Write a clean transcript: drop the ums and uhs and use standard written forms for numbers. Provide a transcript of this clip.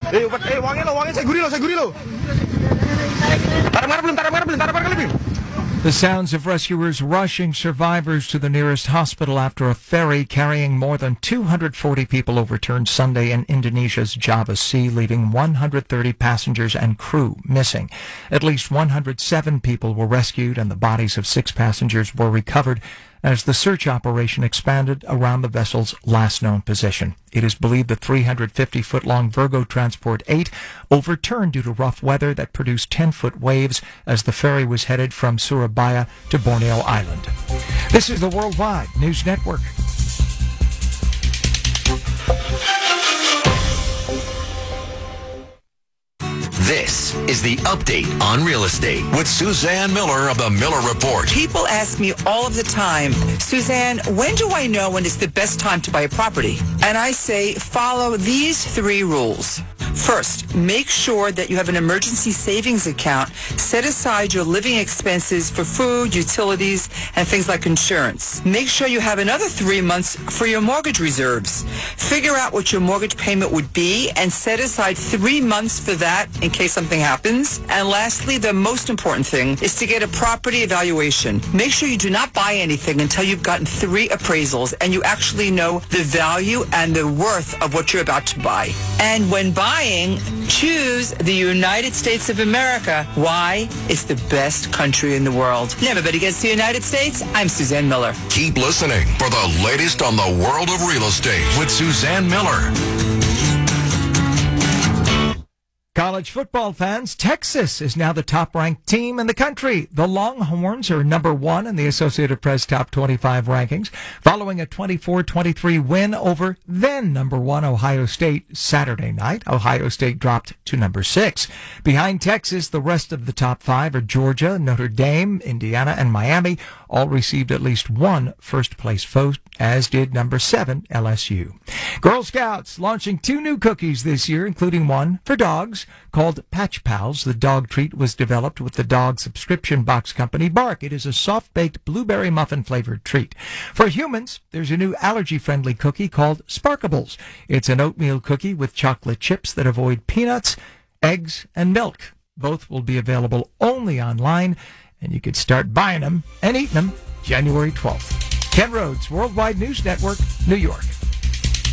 Saya guri lo. Taruh kali, Bim. The sounds of rescuers rushing survivors to the nearest hospital after a ferry carrying more than 240 people overturned Sunday in Indonesia's Java Sea, leaving 130 passengers and crew missing. At least 107 people were rescued and the bodies of 6 passengers were recovered as the search operation expanded around the vessel's last known position. It is believed the 350-foot-long Virgo Transport 8 overturned due to rough weather that produced 10-foot waves as the ferry was headed from Surabaya to Borneo Island. This is the Worldwide News Network. This is the Update on Real Estate with Suzanne Miller of the Miller Report. People ask me all of the time, Suzanne, when do I know when it's the best time to buy a property? And I say, follow these 3 rules. First, make sure that you have an emergency savings account. Set aside your living expenses for food, utilities, and things like insurance. Make sure you have another 3 months for your mortgage reserves. Figure out what your mortgage payment would be and set aside 3 months for that in case something happens. And lastly, the most important thing is to get a property evaluation. Make sure you do not buy anything until you've gotten 3 appraisals and you actually know the value and the worth of what you're about to buy. And when buying, choose the United States of America. Why? It's the best country in the world. And everybody gets the United States. I'm Suzanne Miller. Keep listening for the latest on the world of real estate with Suzanne Miller. College football fans, Texas is now the top-ranked team in the country. The Longhorns are number 1 in the Associated Press Top 25 rankings, following a 24-23 win over then number 1 Ohio State Saturday night. Ohio State dropped to number 6. Behind Texas, the rest of the top 5 are Georgia, Notre Dame, Indiana, and Miami. All received at least 1 first-place vote, as did number 7 LSU. Girl Scouts launching 2 new cookies this year, including one for dogs called Patch Pals. The dog treat was developed with the dog subscription box company Bark. It is a soft-baked blueberry muffin-flavored treat. For humans, there's a new allergy-friendly cookie called Sparkables. It's an oatmeal cookie with chocolate chips that avoid peanuts, eggs, and milk. Both will be available only online, and you could start buying them and eating them January 12th. Ken Rhodes, Worldwide News Network, New York.